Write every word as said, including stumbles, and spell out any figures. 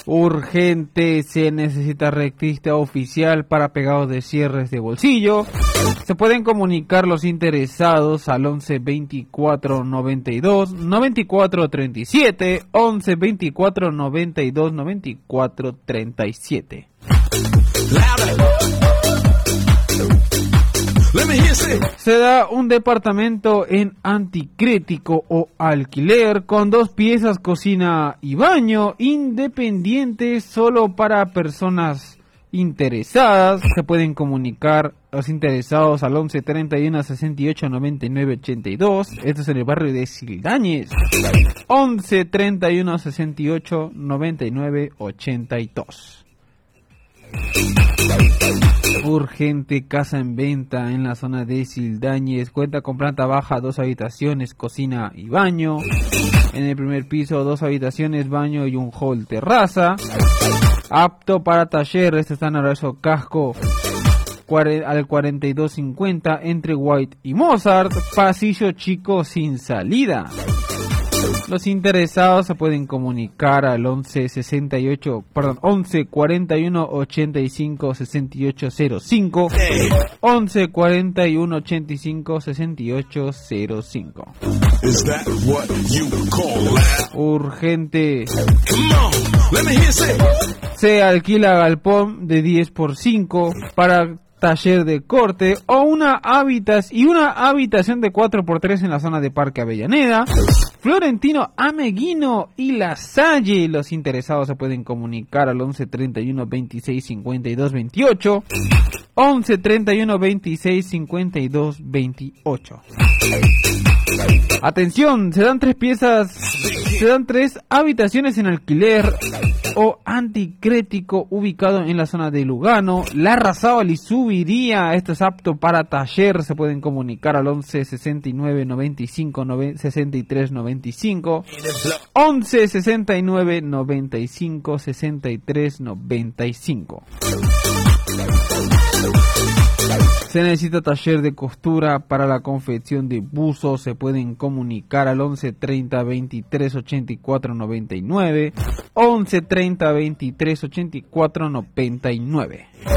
Urgente, se necesita rectista oficial para pegados de cierres de bolsillo. Se pueden comunicar los interesados al once veinticuatro noventa y dos noventa y cuatro treinta y siete, once veinticuatro noventa y dos noventa y cuatro treinta y siete. Se da un departamento en anticrético o alquiler con dos piezas, cocina y baño, independiente, solo para personas interesadas. Se pueden comunicar los interesados al once treinta y uno sesenta y ocho noventa y nueve ochenta y dos. Esto es en el barrio de Sildañez. once treinta y uno sesenta y ocho noventa y nueve ochenta y dos. Urgente, casa en venta en la zona de Sildañez. Cuenta con planta baja, dos habitaciones, cocina y baño. En el primer piso, dos habitaciones, baño y un hall terraza. Apto para taller. Este está en Horacio Casco al cuarenta y dos cincuenta entre White y Mozart. Pasillo chico sin salida. Los interesados se pueden comunicar al once sesenta y ocho, perdón, once cuarenta y uno ochenta y cinco sesenta y ocho cero cinco, once cuarenta y uno ochenta y cinco sesenta y ocho cero cinco. Urgente. Se alquila galpón de diez por cinco para taller de corte o una habitación y una habitación de cuatro por tres en la zona de Parque Avellaneda, Florentino Ameguino y La Salle. Los interesados se pueden comunicar al once treinta y uno veintiséis cincuenta y dos veintiocho, once treinta y uno veintiséis cincuenta y dos veintiocho. Atención, se dan tres piezas, se dan tres habitaciones en alquiler o anticrético ubicado en la zona de Lugano, Larrazábal y Subiría. Esto es apto para taller. Se pueden comunicar al once sesenta y nueve noventa y cinco sesenta y tres noventa y cinco, once sesenta y nueve noventa y cinco sesenta y tres noventa y cinco. Se necesita taller de costura para la confección de buzos. Se pueden comunicar al once treinta veintitrés ochenta y cuatro noventa y nueve, once treinta veintitrés ochenta y cuatro noventa y nueve.